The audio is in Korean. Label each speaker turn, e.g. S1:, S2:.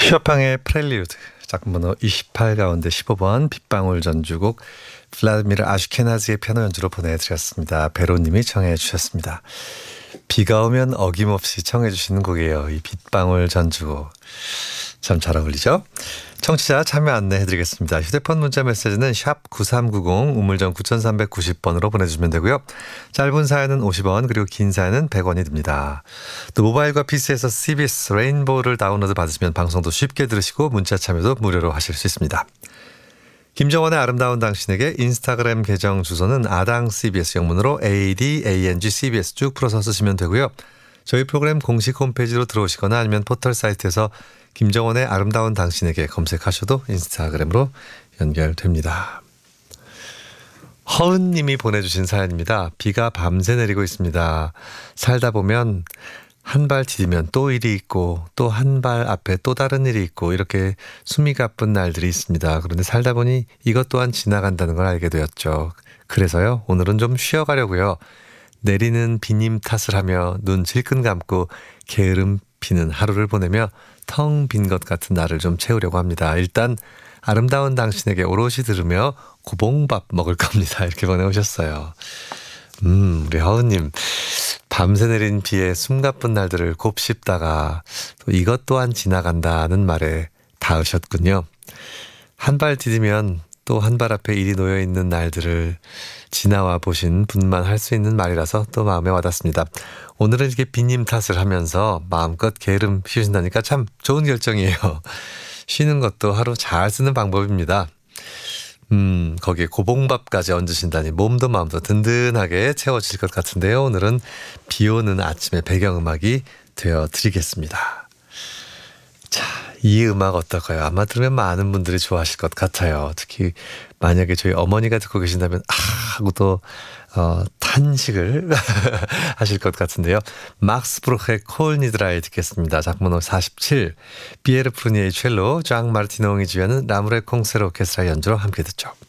S1: 쇼팽의 프렐리우드 작품번호 28 가운데 15번 빗방울 전주곡 블라디미르 아슈케나즈의 피아노 연주로 보내드렸습니다. 베로님이 청해 주셨습니다. 비가 오면 어김없이 청해 주시는 곡이에요. 이 빗방울 전주곡 참 잘 어울리죠? 청취자 참여 안내해드리겠습니다. 휴대폰 문자 메시지는 샵 9390 우물정 9390번으로 보내주시면 되고요. 짧은 사연은 50원 그리고 긴 사연은 100원이 듭니다. 또 모바일과 PC에서 CBS 레인보우를 다운로드 받으시면 방송도 쉽게 들으시고 문자 참여도 무료로 하실 수 있습니다. 김정원의 아름다운 당신에게 인스타그램 계정 주소는 아당 CBS 영문으로 ADANG CBS 쭉 풀어서 쓰시면 되고요. 저희 프로그램 공식 홈페이지로 들어오시거나 아니면 포털 사이트에서 김정원의 아름다운 당신에게 검색하셔도 인스타그램으로 연결됩니다. 허은님이 보내주신 사연입니다. 비가 밤새 내리고 있습니다. 살다 보면 한 발 디디면 또 일이 있고 또 한 발 앞에 또 다른 일이 있고 이렇게 숨이 가쁜 날들이 있습니다. 그런데 살다 보니 이것 또한 지나간다는 걸 알게 되었죠. 그래서요 오늘은 좀 쉬어가려고요. 내리는 비님 탓을 하며 눈 질끈 감고 게으름 피는 하루를 보내며 텅 빈 것 같은 날을 좀 채우려고 합니다. 일단 아름다운 당신에게 오롯이 들으며 고봉밥 먹을 겁니다. 이렇게 보내오셨어요. 우리 허은님 밤새 내린 비에 숨가쁜 날들을 곱씹다가 또 이것 또한 지나간다는 말에 닿으셨군요. 한 발 디디면 또 한 발 앞에 일이 놓여있는 날들을 지나와 보신 분만 할 수 있는 말이라서 또 마음에 와닿습니다. 오늘은 이렇게 비님 탓을 하면서 마음껏 게으름 피우신다니까 참 좋은 결정이에요. 쉬는 것도 하루 잘 쓰는 방법입니다. 거기에 고봉밥까지 얹으신다니 몸도 마음도 든든하게 채워질 것 같은데요. 오늘은 비 오는 아침의 배경음악이 되어드리겠습니다. 자, 이 음악 어떨까요? 아마 들으면 많은 분들이 좋아하실 것 같아요. 특히 만약에 저희 어머니가 듣고 계신다면 하고 또 탄식을 하실 것 같은데요. 막스 브루크의 콜니드라이 듣겠습니다. 작품번호 47 비에르 프루니에의 첼로 장 마르티노 옹이 지휘하는 라무레 콩세르 오케스트라 연주로 함께 듣죠.